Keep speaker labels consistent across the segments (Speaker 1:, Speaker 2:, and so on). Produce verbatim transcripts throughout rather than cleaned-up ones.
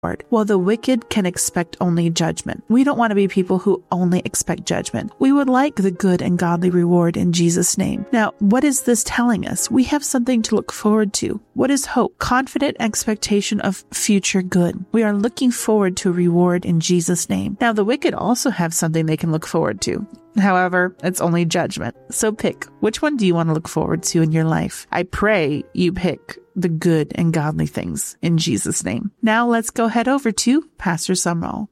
Speaker 1: while the wicked can expect only judgment. We don't want to be people who only expect judgment. We would like the good and godly reward in Jesus' name. Now, what is this telling us? We have something to look forward to. What is hope? Confident expectation of future good. We are looking forward to a reward in Jesus' name. Now, the wicked also have something they can look forward to. However, it's only judgment. So pick, which one do you want to look forward to in your life? I pray you pick the good and godly things in Jesus' name. Now let's go head over to Pastor Sumrall.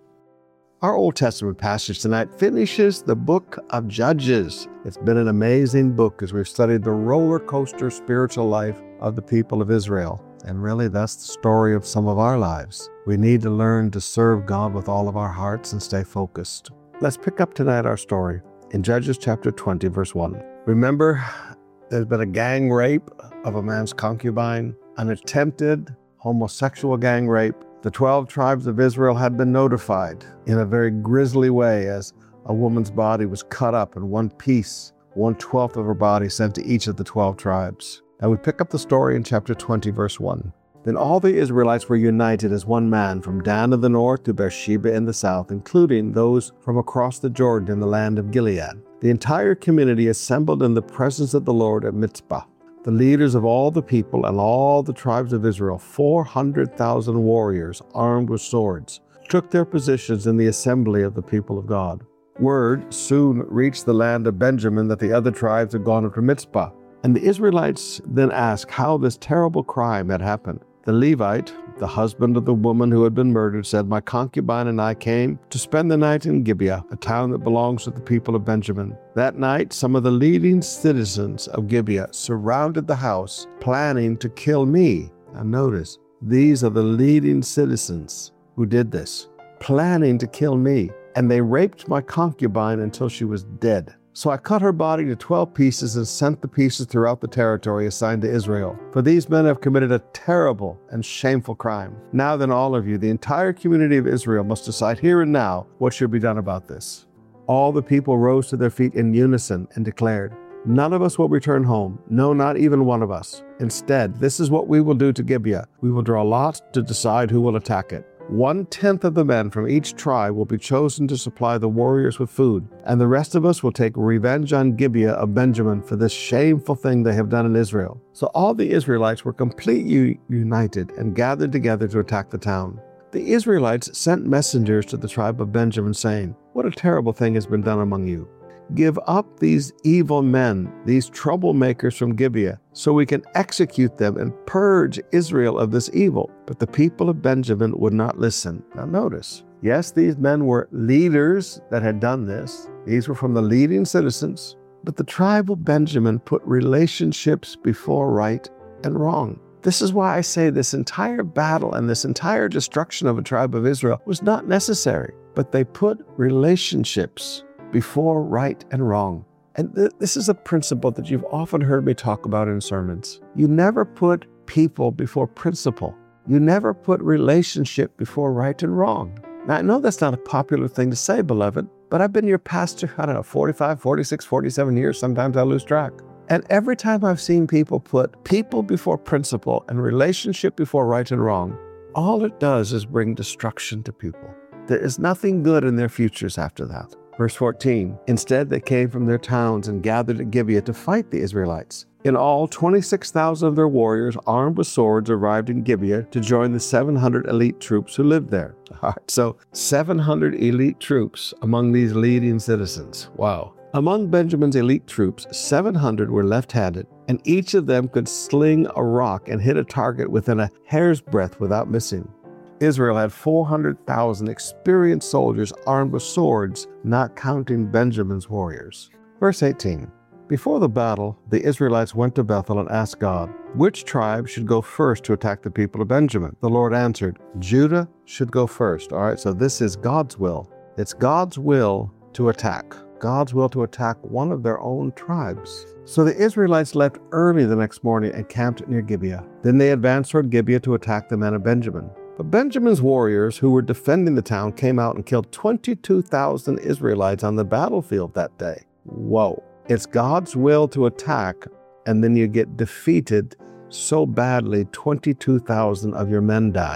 Speaker 2: Our Old Testament passage tonight finishes the book of Judges. It's been an amazing book as we've studied the roller coaster spiritual life of the people of Israel. And really, that's the story of some of our lives. We need to learn to serve God with all of our hearts and stay focused. Let's pick up tonight our story in Judges chapter twenty, verse one. Remember, there's been a gang rape of a man's concubine, an attempted homosexual gang rape. The twelve tribes of Israel had been notified in a very grisly way as a woman's body was cut up in one piece, one-twelfth of her body sent to each of the twelve tribes. Now we pick up the story in chapter twenty, verse one. Then all the Israelites were united as one man from Dan in the north to Beersheba in the south, including those from across the Jordan in the land of Gilead. The entire community assembled in the presence of the Lord at Mizpah. The leaders of all the people and all the tribes of Israel, four hundred thousand warriors armed with swords, took their positions in the assembly of the people of God. Word soon reached the land of Benjamin that the other tribes had gone up to Mizpah. And the Israelites then asked how this terrible crime had happened. The Levite, the husband of the woman who had been murdered, said, "My concubine and I came to spend the night in Gibeah, a town that belongs to the people of Benjamin." That night, some of the leading citizens of Gibeah surrounded the house, planning to kill me. Now notice, these are the leading citizens who did this, planning to kill me. And they raped my concubine until she was dead. So I cut her body to twelve pieces and sent the pieces throughout the territory assigned to Israel. For these men have committed a terrible and shameful crime. Now then, all of you, the entire community of Israel, must decide here and now what should be done about this. All the people rose to their feet in unison and declared, "None of us will return home. No, not even one of us. Instead, this is what we will do to Gibeah. We will draw lots to decide who will attack it. One-tenth of the men from each tribe will be chosen to supply the warriors with food, and the rest of us will take revenge on Gibeah of Benjamin for this shameful thing they have done in Israel." So all the Israelites were completely united and gathered together to attack the town. The Israelites sent messengers to the tribe of Benjamin saying, "What a terrible thing has been done among you. Give up these evil men, these troublemakers from Gibeah, so we can execute them and purge Israel of this evil." But the people of Benjamin would not listen. Now notice, yes, these men were leaders that had done this. These were from the leading citizens. But the tribe of Benjamin put relationships before right and wrong. This is why I say this entire battle and this entire destruction of a tribe of Israel was not necessary. But they put relationships before right and wrong. And th- this is a principle that you've often heard me talk about in sermons. You never put people before principle. You never put relationship before right and wrong. Now, I know that's not a popular thing to say, beloved, but I've been your pastor, I don't know, forty-five, forty-six, forty-seven years. Sometimes I lose track. And every time I've seen people put people before principle and relationship before right and wrong, all it does is bring destruction to people. There is nothing good in their futures after that. Verse fourteen, instead they came from their towns and gathered at Gibeah to fight the Israelites. In all, twenty-six thousand of their warriors armed with swords arrived in Gibeah to join the seven hundred elite troops who lived there. All right, so seven hundred elite troops among these leading citizens. Wow. Among Benjamin's elite troops, seven hundred were left-handed, and each of them could sling a rock and hit a target within a hair's breadth without missing. Israel had four hundred thousand experienced soldiers armed with swords, not counting Benjamin's warriors. Verse eighteen. Before the battle, the Israelites went to Bethel and asked God, which tribe should go first to attack the people of Benjamin? The Lord answered, Judah should go first. All right, so this is God's will. It's God's will to attack. God's will to attack one of their own tribes. So the Israelites left early the next morning and camped near Gibeah. Then they advanced toward Gibeah to attack the men of Benjamin. But Benjamin's warriors who were defending the town came out and killed twenty-two thousand Israelites on the battlefield that day. Whoa. It's God's will to attack, and then you get defeated so badly, twenty-two thousand of your men die.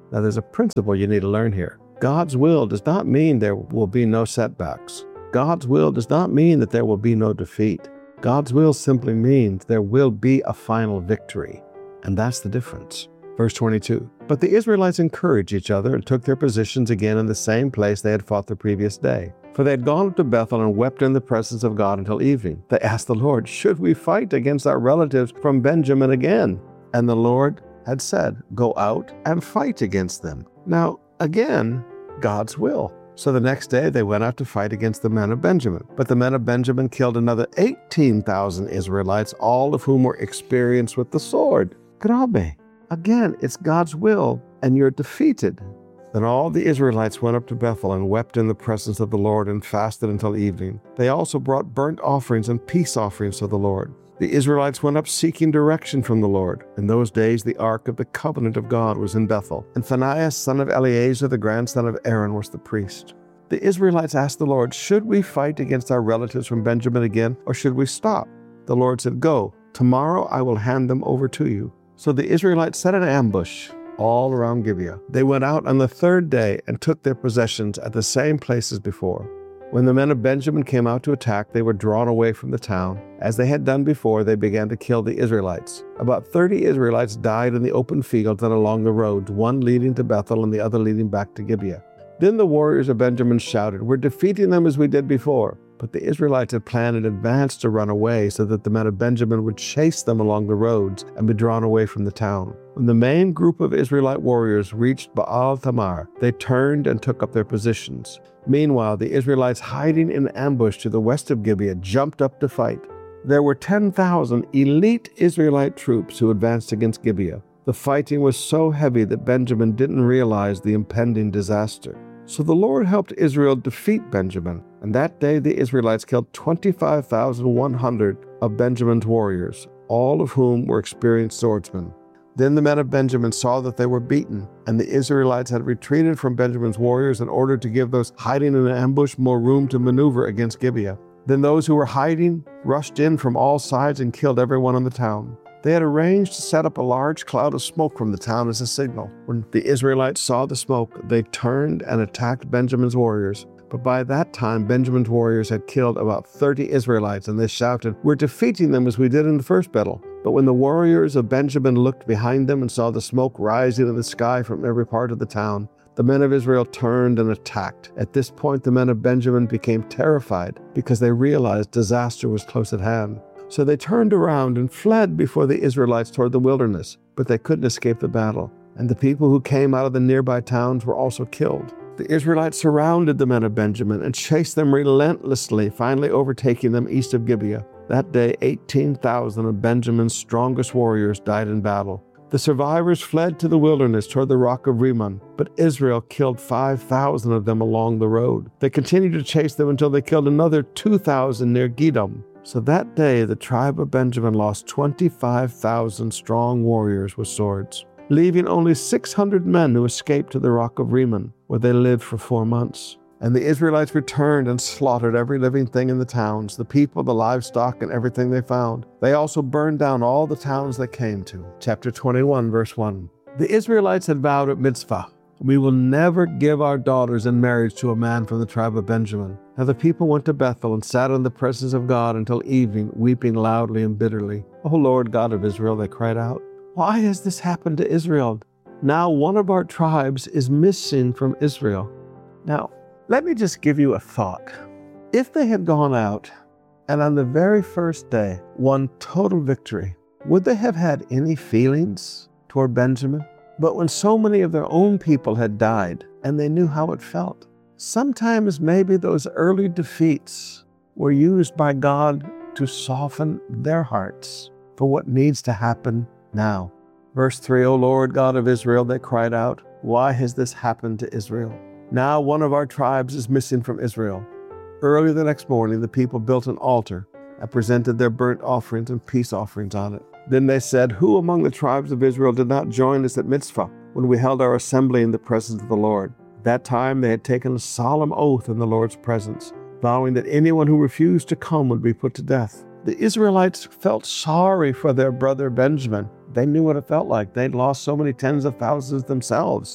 Speaker 2: Now, there's a principle you need to learn here. God's will does not mean there will be no setbacks. God's will does not mean that there will be no defeat. God's will simply means there will be a final victory. And that's the difference. Verse twenty-two, but the Israelites encouraged each other and took their positions again in the same place they had fought the previous day. For they had gone up to Bethel and wept in the presence of God until evening. They asked the Lord, should we fight against our relatives from Benjamin again? And the Lord had said, go out and fight against them. Now, again, God's will. So the next day they went out to fight against the men of Benjamin. But the men of Benjamin killed another eighteen thousand Israelites, all of whom were experienced with the sword. Grabe. Again, it's God's will, and you're defeated. Then all the Israelites went up to Bethel and wept in the presence of the Lord and fasted until evening. They also brought burnt offerings and peace offerings to the Lord. The Israelites went up seeking direction from the Lord. In those days the ark of the covenant of God was in Bethel, and Phinehas, son of Eleazar, the grandson of Aaron, was the priest. The Israelites asked the Lord, should we fight against our relatives from Benjamin again, or should we stop? The Lord said, go, tomorrow I will hand them over to you. So the Israelites set an ambush all around Gibeah. They went out on the third day and took their possessions at the same place as before. When the men of Benjamin came out to attack, they were drawn away from the town. As they had done before, they began to kill the Israelites. About thirty Israelites died in the open fields and along the roads, one leading to Bethel and the other leading back to Gibeah. Then the warriors of Benjamin shouted, we're defeating them as we did before. But the Israelites had planned in advance to run away so that the men of Benjamin would chase them along the roads and be drawn away from the town. When the main group of Israelite warriors reached Baal Tamar, they turned and took up their positions. Meanwhile, the Israelites hiding in ambush to the west of Gibeah jumped up to fight. There were ten thousand elite Israelite troops who advanced against Gibeah. The fighting was so heavy that Benjamin didn't realize the impending disaster. So the Lord helped Israel defeat Benjamin, and that day the Israelites killed twenty-five thousand one hundred of Benjamin's warriors, all of whom were experienced swordsmen. Then the men of Benjamin saw that they were beaten, and the Israelites had retreated from Benjamin's warriors in order to give those hiding in an ambush more room to maneuver against Gibeah. Then those who were hiding rushed in from all sides and killed everyone in the town. They had arranged to set up a large cloud of smoke from the town as a signal. When the Israelites saw the smoke, they turned and attacked Benjamin's warriors. But by that time, Benjamin's warriors had killed about thirty Israelites, and they shouted, we're defeating them as we did in the first battle. But when the warriors of Benjamin looked behind them and saw the smoke rising in the sky from every part of the town, the men of Israel turned and attacked. At this point, the men of Benjamin became terrified because they realized disaster was close at hand. So they turned around and fled before the Israelites toward the wilderness, but they couldn't escape the battle. And the people who came out of the nearby towns were also killed. The Israelites surrounded the men of Benjamin and chased them relentlessly, finally overtaking them east of Gibeah. That day, eighteen thousand of Benjamin's strongest warriors died in battle. The survivors fled to the wilderness toward the rock of Rimmon, but Israel killed five thousand of them along the road. They continued to chase them until they killed another two thousand near Gidom. So that day, the tribe of Benjamin lost twenty-five thousand strong warriors with swords, leaving only six hundred men who escaped to the rock of Rimmon, where they lived for four months. And the Israelites returned and slaughtered every living thing in the towns, the people, the livestock, and everything they found. They also burned down all the towns they came to. Chapter twenty-one, verse one. The Israelites had vowed at Mitzvah, we will never give our daughters in marriage to a man from the tribe of Benjamin. Now the people went to Bethel and sat in the presence of God until evening, weeping loudly and bitterly. O Lord God of Israel, they cried out, why has this happened to Israel? Now one of our tribes is missing from Israel. Now, let me just give you a thought. If they had gone out and on the very first day won total victory, would they have had any feelings toward Benjamin? But when so many of their own people had died and they knew how it felt, sometimes maybe those early defeats were used by God to soften their hearts for what needs to happen now. Verse three, O Lord God of Israel, they cried out, why has this happened to Israel? Now one of our tribes is missing from Israel. Early the next morning, the people built an altar and presented their burnt offerings and peace offerings on it. Then they said, who among the tribes of Israel did not join us at Mitzvah when we held our assembly in the presence of the Lord? At that time they had taken a solemn oath in the Lord's presence, vowing that anyone who refused to come would be put to death. The Israelites felt sorry for their brother Benjamin. They knew what it felt like. They'd lost so many tens of thousands themselves.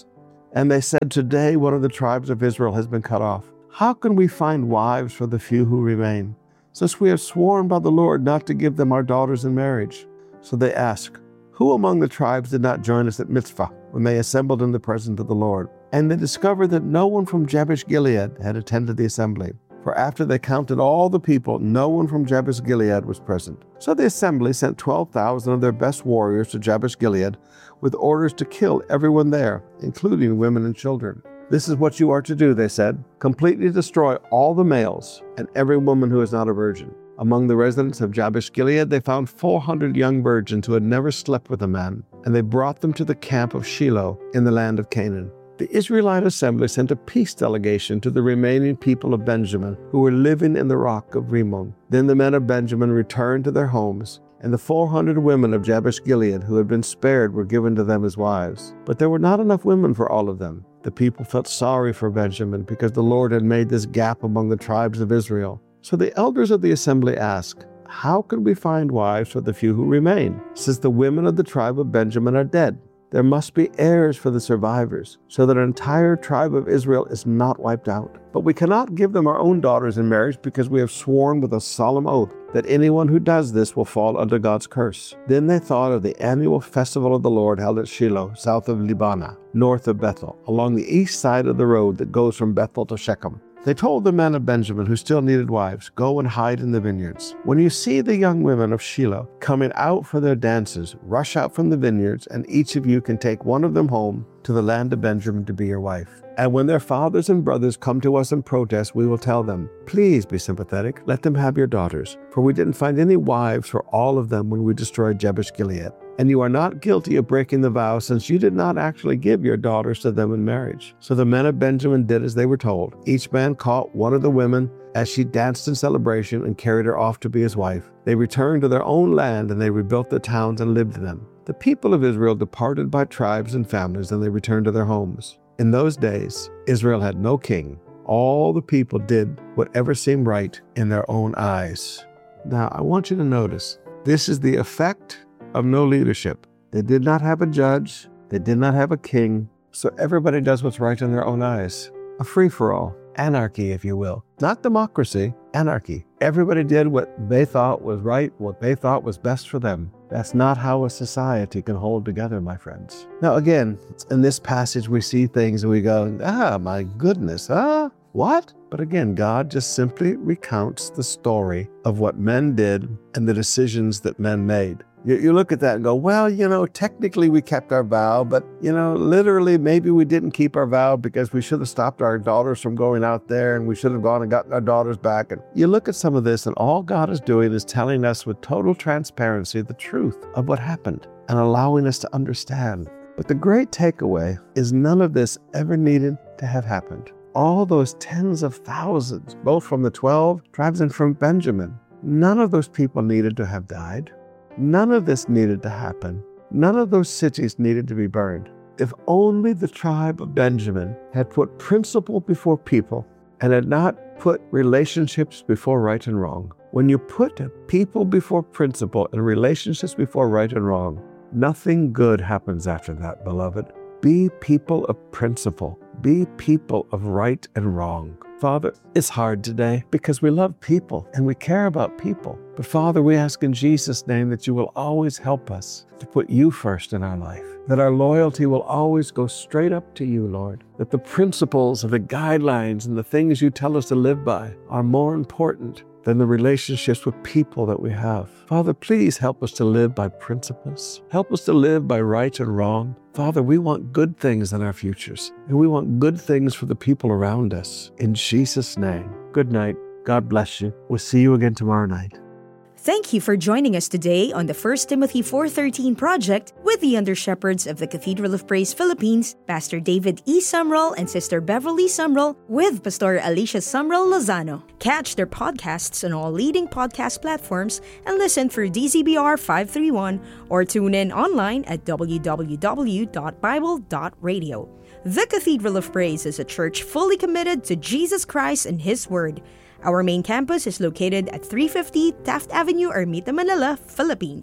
Speaker 2: And they said, today one of the tribes of Israel has been cut off. How can we find wives for the few who remain, since we have sworn by the Lord not to give them our daughters in marriage? So they ask, who among the tribes did not join us at Mizpah when they assembled in the presence of the Lord? And they discovered that no one from Jabesh Gilead had attended the assembly. For after they counted all the people, no one from Jabesh Gilead was present. So the assembly sent twelve thousand of their best warriors to Jabesh Gilead with orders to kill everyone there, including women and children. This is what you are to do, they said. Completely destroy all the males and every woman who is not a virgin. Among the residents of Jabesh Gilead, they found four hundred young virgins who had never slept with a man, and they brought them to the camp of Shiloh in the land of Canaan. The Israelite assembly sent a peace delegation to the remaining people of Benjamin who were living in the rock of Rimmon. Then the men of Benjamin returned to their homes, and the four hundred women of Jabesh Gilead who had been spared were given to them as wives. But there were not enough women for all of them. The people felt sorry for Benjamin because the Lord had made this gap among the tribes of Israel. So the elders of the assembly asked, how can we find wives for the few who remain, since the women of the tribe of Benjamin are dead? There must be heirs for the survivors, so that an entire tribe of Israel is not wiped out. But we cannot give them our own daughters in marriage because we have sworn with a solemn oath that anyone who does this will fall under God's curse. Then they thought of the annual festival of the Lord held at Shiloh, south of Libana, north of Bethel, along the east side of the road that goes from Bethel to Shechem. They told the men of Benjamin who still needed wives, go and hide in the vineyards. When you see the young women of Shiloh coming out for their dances, rush out from the vineyards, and each of you can take one of them home to the land of Benjamin to be your wife. And when their fathers and brothers come to us in protest, we will tell them, please be sympathetic, let them have your daughters, for we didn't find any wives for all of them when we destroyed Jabesh Gilead. And you are not guilty of breaking the vow, since you did not actually give your daughters to them in marriage. So the men of Benjamin did as they were told. Each man caught one of the women as she danced in celebration and carried her off to be his wife. They returned to their own land, and they rebuilt the towns and lived in them. The people of Israel departed by tribes and families, and they returned to their homes. In those days, Israel had no king. All the people did whatever seemed right in their own eyes. Now, I want you to notice, this is the effect of no leadership. They did not have a judge. They did not have a king. So everybody does what's right in their own eyes. A free-for-all. Anarchy, if you will. Not democracy, anarchy. Everybody did what they thought was right, what they thought was best for them. That's not how a society can hold together, my friends. Now, again, in this passage, we see things and we go, ah, my goodness, ah, what? But again, God just simply recounts the story of what men did and the decisions that men made. You, you look at that and go, well, you know, technically we kept our vow, but, you know, literally maybe we didn't keep our vow because we should have stopped our daughters from going out there, and we should have gone and gotten our daughters back. And you look at some of this, and all God is doing is telling us with total transparency the truth of what happened and allowing us to understand. But the great takeaway is none of this ever needed to have happened. All those tens of thousands, both from the twelve tribes and from Benjamin, none of those people needed to have died. None of this needed to happen. None of those cities needed to be burned. If only the tribe of Benjamin had put principle before people and had not put relationships before right and wrong. When you put people before principle and relationships before right and wrong, nothing good happens after that, beloved. Be people of principle. Be people of right and wrong. Father, it's hard today because we love people and we care about people. But Father, we ask in Jesus' name that you will always help us to put you first in our life, that our loyalty will always go straight up to you, Lord, that the principles and the guidelines and the things you tell us to live by are more important than the relationships with people that we have. Father, please help us to live by principles. Help us to live by right and wrong. Father, we want good things in our futures, and we want good things for the people around us. In Jesus' name, good night. God bless you. We'll see you again tomorrow night.
Speaker 3: Thank you for joining us today on the First Timothy four thirteen project with the under-shepherds of the Cathedral of Praise Philippines, Pastor David E. Sumrall and Sister Beverly Sumrall, with Pastor Alicia Sumrall Lozano. Catch their podcasts on all leading podcast platforms and listen through D Z B R five thirty-one or tune in online at w w w dot bible dot radio. The Cathedral of Praise is a church fully committed to Jesus Christ and His Word. Our main campus is located at three fifty Taft Avenue, Ermita, Manila, Philippines.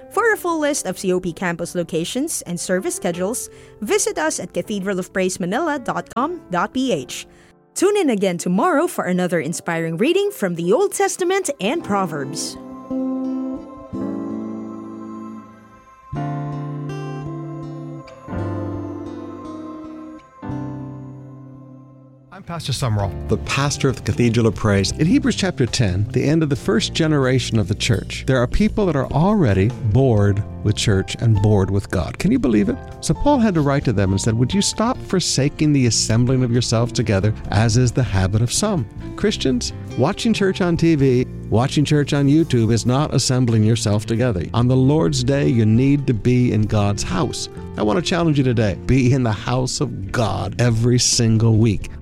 Speaker 3: For a full list of C O P campus locations and service schedules, visit us at cathedral of praise manila dot com dot p h. Tune in again tomorrow for another inspiring reading from the Old Testament and Proverbs.
Speaker 4: I'm Pastor Sumrall,
Speaker 2: the pastor of the Cathedral of Praise. In Hebrews chapter ten, the end of the first generation of the church, there are people that are already bored with church and bored with God. Can you believe it? So Paul had to write to them and said, would you stop forsaking the assembling of yourselves together, as is the habit of some? Christians, watching church on T V, watching church on YouTube is not assembling yourself together. On the Lord's Day, you need to be in God's house. I want to challenge you today. Be in the house of God every single week.